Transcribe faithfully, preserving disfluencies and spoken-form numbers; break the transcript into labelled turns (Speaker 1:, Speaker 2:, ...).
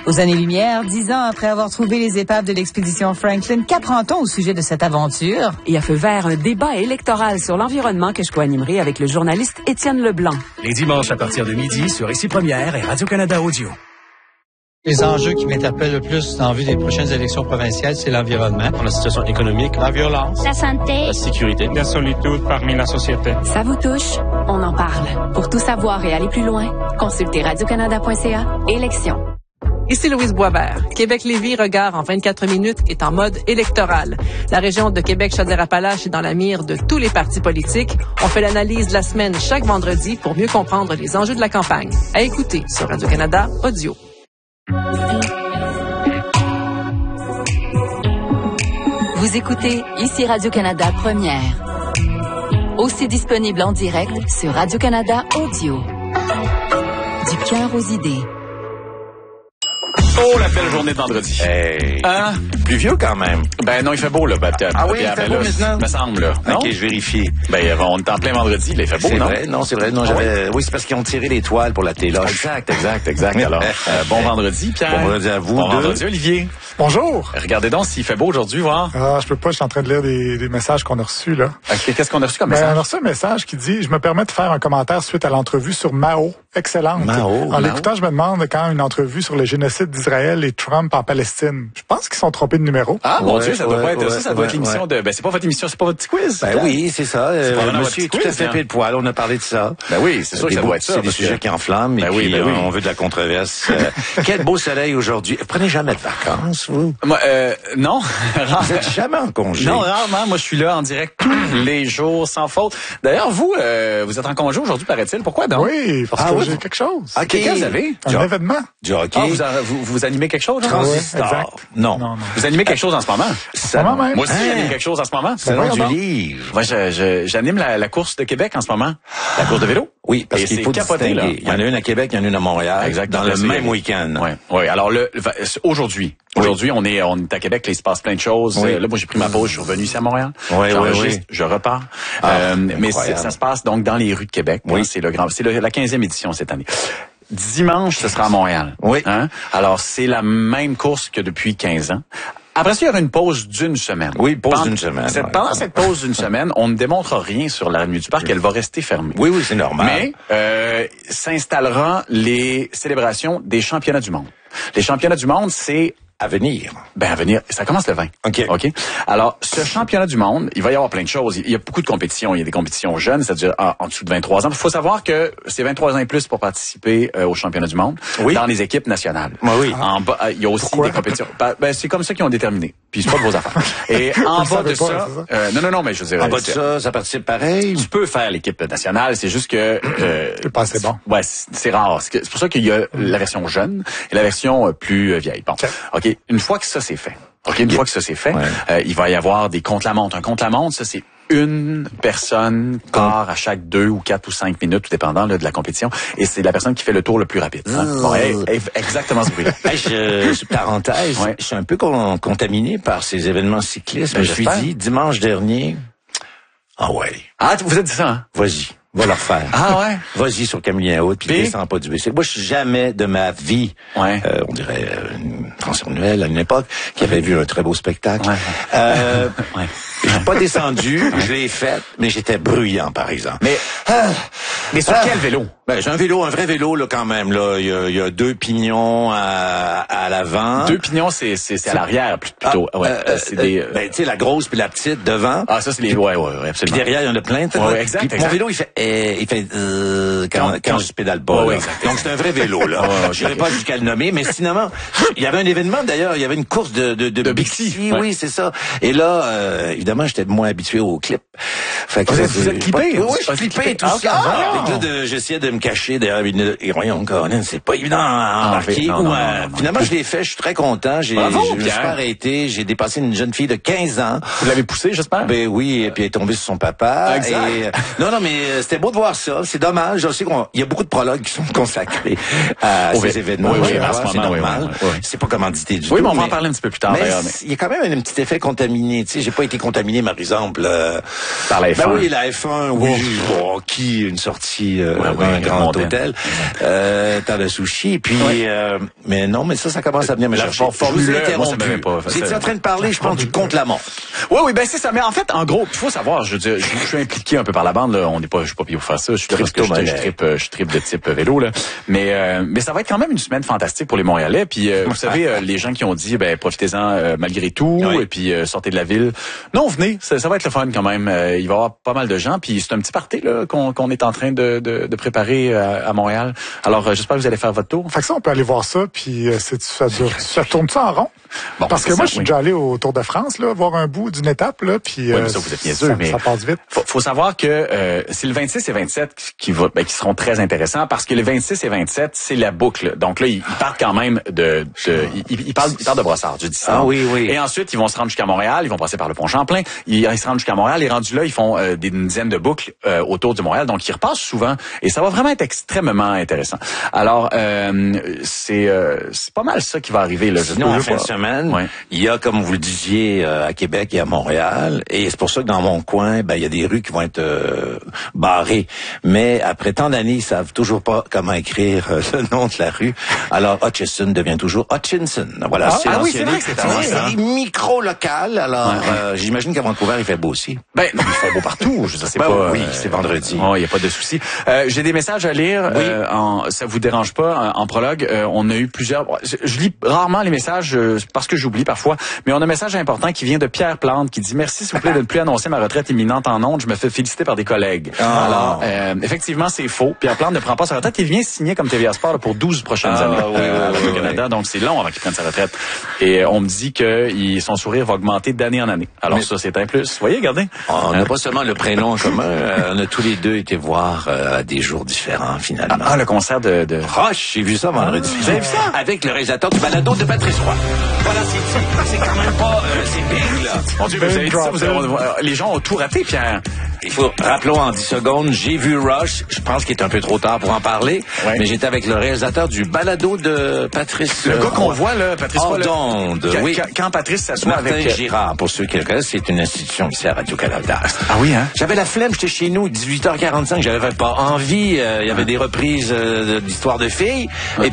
Speaker 1: Aux années-lumière, dix ans après avoir trouvé les épaves de l'expédition Franklin, qu'apprend-on au sujet de cette aventure?
Speaker 2: Et à feu vert, un débat électoral sur l'environnement que je co-animerai avec le journaliste Étienne Leblanc.
Speaker 3: Les dimanches à partir de midi sur Ici Première et Radio-Canada Audio.
Speaker 4: Les enjeux qui m'interpellent le plus en vue des prochaines élections provinciales, c'est l'environnement,
Speaker 5: la situation économique,
Speaker 6: la violence,
Speaker 7: la santé,
Speaker 5: la sécurité,
Speaker 6: la solitude parmi la société.
Speaker 2: Ça vous touche? On en parle. Pour tout savoir et aller plus loin, consultez radio canada point c a. Élections.
Speaker 8: Ici Louise Boisvert. Québec-Lévis, regard en vingt-quatre minutes, est en mode électoral. La région de Québec-Chaudière-Appalaches est dans la mire de tous les partis politiques. On fait l'analyse de la semaine chaque vendredi pour mieux comprendre les enjeux de la campagne. À écouter sur Radio-Canada Audio.
Speaker 9: Vous écoutez Ici Radio-Canada Première. Aussi disponible en direct sur Radio-Canada Audio. Du cœur aux idées.
Speaker 10: Oh, la belle journée de vendredi.
Speaker 11: Hey.
Speaker 10: Hein?
Speaker 11: Pluvieux quand même.
Speaker 10: Ben non, il fait beau, là. Ben,
Speaker 11: ah oui, il fait beau maintenant?
Speaker 10: Me semble, là. Non?
Speaker 11: OK, je vérifie.
Speaker 10: Ben, on est en plein vendredi, là. Il fait beau,
Speaker 11: c'est
Speaker 10: non?
Speaker 11: C'est vrai, non, c'est vrai. Non, j'avais... Oui, c'est parce qu'ils ont tiré les toiles pour la téloche.
Speaker 10: Exact, exact, exact. Alors, euh, bon vendredi, Pierre.
Speaker 11: Bon vendredi à vous.
Speaker 10: Bon
Speaker 11: deux.
Speaker 10: vendredi, Olivier.
Speaker 12: Bonjour.
Speaker 10: Regardez donc s'il fait beau aujourd'hui, voir.
Speaker 12: Ah, je peux pas, je suis en train de lire des, des messages qu'on a reçus, là.
Speaker 10: OK, qu'est-ce qu'on a reçu comme
Speaker 12: ben,
Speaker 10: message?
Speaker 12: On a reçu un message qui dit, je me permets de faire un commentaire suite à l'entrevue sur Mao. Excellente.
Speaker 11: Mao.
Speaker 12: En l'écoutant, je me demande quand une entrevue sur le génocide d'Israël et Trump en Palestine. Je pense qu'ils sont trompés de numéro.
Speaker 10: Ah, mon
Speaker 11: ouais,
Speaker 10: Dieu, ça doit
Speaker 11: ouais,
Speaker 10: pas être
Speaker 11: ouais,
Speaker 10: ça, ça
Speaker 11: ouais,
Speaker 10: doit être
Speaker 11: ouais,
Speaker 10: l'émission
Speaker 11: ouais.
Speaker 10: de, ben, c'est pas votre émission, c'est pas votre petit quiz.
Speaker 11: Ben oui, c'est ça.
Speaker 10: C'est
Speaker 11: Euh,
Speaker 10: probablement
Speaker 11: monsieur est tout à fait pile poil. On a parlé de ça.
Speaker 10: Ben oui, c'est sûr que ça doit être ça.
Speaker 11: C'est des sujets qui enflamment
Speaker 10: ben
Speaker 11: et
Speaker 10: oui,
Speaker 11: puis
Speaker 10: ben oui.
Speaker 11: on veut de la controverse. euh, quel beau soleil aujourd'hui. Vous prenez jamais de vacances, vous?
Speaker 10: Moi, euh, non.
Speaker 11: Vous êtes jamais en congé?
Speaker 10: Non, rarement. Moi, je suis là en direct tous les jours, sans faute. D'ailleurs, vous, euh, vous êtes en congé aujourd'hui, paraît-il. Pourquoi donc?
Speaker 12: Oui, parce
Speaker 11: ah,
Speaker 12: que
Speaker 11: oui.
Speaker 12: j'ai quelque chose.
Speaker 11: OK.
Speaker 10: Qu'est-ce que vous avez?
Speaker 12: Un
Speaker 11: du
Speaker 12: événement.
Speaker 11: Du hockey.
Speaker 10: Ah, vous, a, vous, vous animez quelque chose? Hein?
Speaker 11: Transistor.
Speaker 12: Oui, exact.
Speaker 11: Non.
Speaker 12: non, non.
Speaker 10: Vous animez quelque chose en ce moment?
Speaker 11: Ça,
Speaker 12: moment même.
Speaker 10: Moi aussi,
Speaker 11: hein?
Speaker 10: j'anime quelque chose en ce moment.
Speaker 11: Salon
Speaker 12: ben,
Speaker 11: du
Speaker 12: non.
Speaker 11: livre.
Speaker 10: Moi, je, je, j'anime la, la course de Québec en ce moment. La course de vélo.
Speaker 11: Oui, parce
Speaker 10: Et
Speaker 11: qu'il
Speaker 10: c'est
Speaker 11: faut
Speaker 10: capoté,
Speaker 11: distinguer.
Speaker 10: là.
Speaker 11: Il y en a une à Québec, il y en a une à Montréal.
Speaker 10: Exact.
Speaker 11: Dans
Speaker 10: Là,
Speaker 11: le
Speaker 10: c'est-
Speaker 11: même week-end.
Speaker 10: Oui, ouais. Alors le, le aujourd'hui,
Speaker 11: Oui.
Speaker 10: aujourd'hui, on est on est à Québec, là, il se passe plein de choses.
Speaker 11: Oui.
Speaker 10: Euh, Là, moi, j'ai pris ma pause, je suis revenu ici à Montréal.
Speaker 11: Oui,
Speaker 10: J'enregistre,
Speaker 11: oui, oui.
Speaker 10: je repars.
Speaker 11: Ah,
Speaker 10: euh, mais c'est-
Speaker 11: incroyable.
Speaker 10: ça se passe donc dans les rues de Québec.
Speaker 11: Oui.
Speaker 10: Hein, c'est le grand, c'est le- la quinzième édition cette année. Dimanche, ce sera à Montréal.
Speaker 11: Oui.
Speaker 10: Hein? Alors, c'est la même course que depuis quinze ans. Après ça, il y aura une pause d'une semaine.
Speaker 11: Oui, pause
Speaker 10: Pendant-
Speaker 11: d'une semaine,
Speaker 10: cette-
Speaker 11: ouais.
Speaker 10: Pendant cette pause d'une semaine, on ne démontre rien sur l'avenue du Parc. Elle va rester fermée.
Speaker 11: Oui, oui, c'est normal.
Speaker 10: Mais euh, s'installeront les célébrations des championnats du monde. Les championnats du monde, c'est
Speaker 11: À venir.
Speaker 10: ben à venir. Ça commence le vingt.
Speaker 11: OK.
Speaker 10: OK. Alors, ce championnat du monde, il va y avoir plein de choses. Il y a beaucoup de compétitions. Il y a des compétitions jeunes, c'est-à-dire en, en dessous de vingt-trois ans. Il faut savoir que c'est vingt-trois ans et plus pour participer euh, au championnat du monde
Speaker 11: Oui.
Speaker 10: dans les équipes nationales.
Speaker 11: Oui, oui.
Speaker 10: En bas, euh, il y a aussi
Speaker 12: Pourquoi?
Speaker 10: des compétitions. Ben, ben, c'est comme ça qu'ils ont déterminé. Puis c'est pas de vos affaires. Et en
Speaker 12: Vous
Speaker 10: bas
Speaker 12: savez
Speaker 10: de
Speaker 12: pas,
Speaker 10: ça,
Speaker 12: c'est ça?
Speaker 10: euh, non, non, non, mais je veux dire,
Speaker 11: En bas de
Speaker 10: c'est-
Speaker 11: ça, ça participe pareil.
Speaker 10: tu peux faire l'équipe nationale, c'est juste que euh,
Speaker 12: C'est pas assez bon.
Speaker 10: Ouais, c'est c'est rare. C'est que- c'est pour ça qu'il y a la version jeune et la version euh, plus euh, vieille. Bon,
Speaker 12: OK.
Speaker 10: ok. Une fois que ça c'est fait, ok, une fois que ça c'est fait,
Speaker 11: Ouais.
Speaker 10: euh, il va y avoir des contre-la-montre. Un contre-la-montre, ça c'est une personne part à chaque deux ou quatre ou cinq minutes, tout dépendant là, de la compétition, et c'est la personne qui fait le tour le plus rapide. Hein? Bon, hey, hey, exactement ce bruit-là.
Speaker 11: Hey, je, je- parenthèse,
Speaker 10: Ouais.
Speaker 11: je suis un peu con- contaminé par ces événements cyclistes.
Speaker 10: Ben,
Speaker 11: je me suis
Speaker 10: j'espère.
Speaker 11: dit, dimanche dernier, ah ouais,
Speaker 10: Ah, vous êtes dit ça, hein?
Speaker 11: vas-y, va le refaire.
Speaker 10: Ah ouais?
Speaker 11: Vas-y sur Camillien Haute, puis
Speaker 10: Puis?
Speaker 11: descends pas du bicycle. Moi, je suis jamais de ma vie,
Speaker 10: Ouais.
Speaker 11: euh, on dirait euh, une François Noël à une époque, qui avait vu un très beau spectacle.
Speaker 10: Ouais.
Speaker 11: Euh,
Speaker 10: Ouais.
Speaker 11: je suis pas descendu, je l'ai fait, mais j'étais bruyant, par exemple.
Speaker 10: Mais,
Speaker 11: Ah,
Speaker 10: mais sur
Speaker 11: ah.
Speaker 10: quel vélo?
Speaker 11: Ben, j'ai un vélo, un vrai vélo, là, quand même, là. Il y a, il y a deux pignons à, à l'avant.
Speaker 10: Deux pignons, c'est c'est c'est à l'arrière plut- plutôt.
Speaker 11: Ah,
Speaker 10: ouais,
Speaker 11: euh,
Speaker 10: euh, c'est des. euh,
Speaker 11: ben, tu sais, la grosse puis la petite devant.
Speaker 10: ah, ça c'est les. Ouais, ouais, ouais,
Speaker 11: Puis
Speaker 10: absolument.
Speaker 11: derrière, il y en a plein. tu sais.
Speaker 10: Ouais, ouais, exact,
Speaker 11: Puis mon
Speaker 10: exact.
Speaker 11: vélo, il fait, euh, il fait euh, quand,
Speaker 10: Quand-
Speaker 11: quand,
Speaker 10: quand-
Speaker 11: je pédale pas.
Speaker 10: Ouais,
Speaker 11: là.
Speaker 10: ouais, exact,
Speaker 11: Donc c'est un vrai vélo, là.
Speaker 10: Ouais, ouais,
Speaker 11: je n'irai pas jusqu'à le nommer, mais sinon, il y avait un événement d'ailleurs. Il y avait une course de de, de,
Speaker 10: De
Speaker 11: Bixi.
Speaker 10: Bixi, ouais.
Speaker 11: Oui, c'est ça. Et là, euh, évidemment, j'étais moins habitué au clip. Fait que
Speaker 10: Vous
Speaker 11: là,
Speaker 10: êtes- vous êtes clippé?
Speaker 11: Oui, oui, je
Speaker 10: Ah,
Speaker 11: suis
Speaker 10: clippé.
Speaker 11: clippé, tout
Speaker 10: Ah,
Speaker 11: ça.
Speaker 10: ah,
Speaker 11: Fait que là, de- j'essayais de me cacher derrière une. Et voyons, Colin, c'est pas évident à embarquer.
Speaker 10: non,
Speaker 11: Ou,
Speaker 10: non,
Speaker 11: euh,
Speaker 10: non, non.
Speaker 11: Finalement, je l'ai fait. Je suis très content. J'ai,
Speaker 10: Bravo,
Speaker 11: je me suis
Speaker 10: Pierre.
Speaker 11: pas arrêté. J'ai dépassé une jeune fille de quinze ans.
Speaker 10: Vous l'avez poussé, j'espère?
Speaker 11: Ben oui, et puis elle est tombée sur son papa.
Speaker 10: Exact.
Speaker 11: Et, euh, non, non, mais euh, c'était beau de voir ça. C'est dommage. Je sais qu'il y a beaucoup de prologues qui sont consacrés à
Speaker 10: Au
Speaker 11: ces
Speaker 10: vé-
Speaker 11: événements.
Speaker 10: oui, oui,
Speaker 11: Je
Speaker 10: en
Speaker 11: vois,
Speaker 10: ce
Speaker 11: c'est
Speaker 10: moment, oui,
Speaker 11: normal.
Speaker 10: oui, oui, oui.
Speaker 11: C'est pas commandité du
Speaker 10: Oui,
Speaker 11: tout.
Speaker 10: mais on va en parler un petit peu plus tard,
Speaker 11: mais
Speaker 10: d'ailleurs, mais-
Speaker 11: il y a quand même un petit effet contaminé. Tu sais, j'ai pas été contaminé contaminé, par exemple, euh,
Speaker 10: par la F un.
Speaker 11: Ben oui, la F un, oui, bon, qui une sortie euh,
Speaker 10: ouais,
Speaker 11: dans
Speaker 10: ouais,
Speaker 11: un grand
Speaker 10: montagne.
Speaker 11: hôtel, euh, dans le sushi, puis ouais. euh, mais non, mais ça, ça commence à venir me
Speaker 10: la
Speaker 11: chercher.
Speaker 10: For-
Speaker 11: Je vous ai
Speaker 10: moi, ça
Speaker 11: interrompu.
Speaker 10: m'avait pas fait
Speaker 11: Vous étiez
Speaker 10: ça.
Speaker 11: en train de parler, je pense, du contre-la-montre.
Speaker 10: Oui, oui, ben c'est ça. Mais en fait, en gros, il faut savoir, je veux dire, je, je suis impliqué un peu par la bande, là. On n'est pas, je suis pas payé pour faire ça. Je suis parce que je, je tripe, je tripe de type vélo, là. Mais, euh, mais ça va être quand même une semaine fantastique pour les Montréalais. Puis, euh, vous savez, euh, les gens qui ont dit, ben, profitez-en euh, malgré tout, oui. et puis euh, sortez de la ville. Non, venez, ça, ça va être le fun quand même. Euh, il va y avoir pas mal de gens. Puis c'est un petit party là qu'on, qu'on est en train de, de, de préparer à, à Montréal. Alors, euh, j'espère que vous allez faire votre tour.
Speaker 12: Fait que ça, on peut aller voir ça. Puis, euh, c'est, ça, ça tourne ça en rond? Bon, parce que moi, ça, je suis oui. déjà allé au Tour de France, là, voir un bout d'une étape, là, puis
Speaker 10: oui, mais ça, vous êtes niaiseux,
Speaker 12: ça,
Speaker 10: mais
Speaker 12: ça passe vite.
Speaker 10: Faut, faut savoir que euh, c'est le vingt-six et vingt-sept qui, va, ben, qui seront très intéressants, parce que les vingt-six et vingt-sept, c'est la boucle. Donc là, ils, ils partent quand même de... de ils, ils, partent, ils partent de Brossard, du dix
Speaker 11: Ah oui, oui.
Speaker 10: Et ensuite, ils vont se rendre jusqu'à Montréal, ils vont passer par le pont Champlain, ils, ils se rendent jusqu'à Montréal, et rendus là, ils font euh, des une dizaine de boucles euh, autour du Montréal, donc ils repassent souvent, et ça va vraiment être extrêmement intéressant. Alors, euh, c'est, euh, c'est pas mal ça qui va arriver. Là.
Speaker 11: Sinon, en fin de semaine, ouais. il y a, comme vous le disiez, euh, à Québec et à Montréal, et c'est pour ça que dans mon coin, ben il y a des rues qui vont être euh, barrées. Mais après tant d'années, ils savent toujours pas comment écrire euh, le nom de la rue. Alors, Hutchison devient toujours Hutchinson. Voilà,
Speaker 10: ah,
Speaker 11: c'est
Speaker 10: ah oui, c'est vrai que c'est
Speaker 11: c'est ça. micro-local. Alors, ouais. euh, j'imagine qu'à Vancouver, il fait beau aussi.
Speaker 10: Ben, non, il fait beau partout. Je sais, c'est ben, pas.
Speaker 11: Oui,
Speaker 10: euh,
Speaker 11: c'est vendredi.
Speaker 10: Il n'y a pas de souci. Euh, j'ai des messages à lire.
Speaker 11: Oui.
Speaker 10: Euh, en, ça vous dérange pas en, en prologue. Euh, on a eu plusieurs. Je, je lis rarement les messages euh, parce que j'oublie parfois. Mais on a un message important qui vient de Pierre Plante qui dit merci s'il vous plaît de ne plus annoncer ma retraite imminente en ondes. Je me fais féliciter par des collègues. Ah. Alors euh, effectivement c'est faux. Pierre Plante ne prend pas sa retraite. Il vient signer comme T V A Sport là, pour douze prochaines
Speaker 11: ah,
Speaker 10: années
Speaker 11: oui,
Speaker 10: euh,
Speaker 11: oui,
Speaker 10: au
Speaker 11: oui,
Speaker 10: Canada.
Speaker 11: Oui.
Speaker 10: Donc c'est long avant qu'il prenne sa retraite. Et euh, on me dit que il, son sourire va augmenter d'année en année. Alors mais... ça c'est un plus. Vous voyez, regardez.
Speaker 11: On n'a pas seulement le prénom en commun. Euh, on a tous les deux été voir euh, à des jours différents finalement.
Speaker 10: Ah, ah le concert de, de...
Speaker 11: Roche, j'ai vu ça vendredi.
Speaker 10: Vous avez vu ça?
Speaker 11: Avec le réalisateur du balado de Patrice Roy. Voilà, c'est, c'est quand même pas... Euh, c'est big, là.
Speaker 10: Mon Dieu, vous avez dit ça, vous avez, les gens ont tout raté, Pierre.
Speaker 11: Il faut, rappelons en dix secondes, j'ai vu Rush, je pense qu'il est un peu trop tard pour en parler, ouais. mais j'étais avec le réalisateur du balado de Patrice
Speaker 10: Le
Speaker 11: euh,
Speaker 10: gars qu'on voit, là, Patrice Roy.
Speaker 11: Onde,
Speaker 10: quand,
Speaker 11: oui.
Speaker 10: Quand, quand Patrice s'assoit
Speaker 11: Martin
Speaker 10: avec...
Speaker 11: Girard, pour ceux qui le connaissent, c'est une institution ici à Radio-Canada.
Speaker 10: Ah oui, hein?
Speaker 11: J'avais la flemme, j'étais chez nous, dix-huit heures quarante-cinq, j'avais pas envie, euh, il y avait des reprises euh, d'histoires de filles,
Speaker 10: ouais.
Speaker 11: et